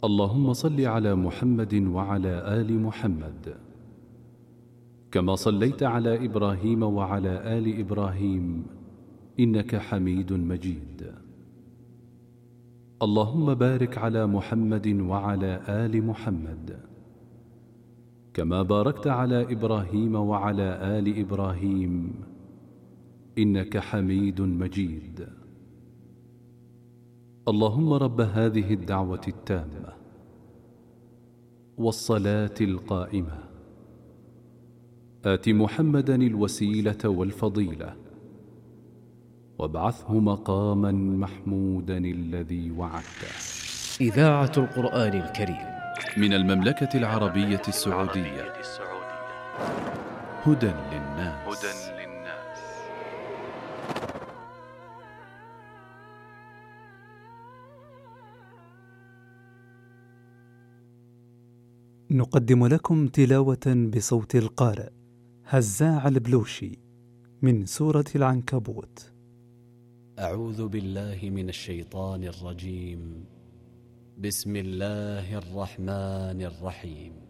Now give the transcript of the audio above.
اللهم صل على محمد وعلى آل محمد كما صليت على إبراهيم وعلى آل إبراهيم إنك حميد مجيد. اللهم بارك على محمد وعلى آل محمد كما باركت على إبراهيم وعلى آل إبراهيم إنك حميد مجيد. اللهم رب هذه الدعوة التامة والصلاة القائمة آت محمدا الوسيلة والفضيلة وابعثه مقاما محمودا الذي وعدته. إذاعة القرآن الكريم من المملكة العربية السعودية. هدى للناس. نقدم لكم تلاوة بصوت القارئ هزاع البلوشي من سورة العنكبوت. أعوذ بالله من الشيطان الرجيم. بسم الله الرحمن الرحيم.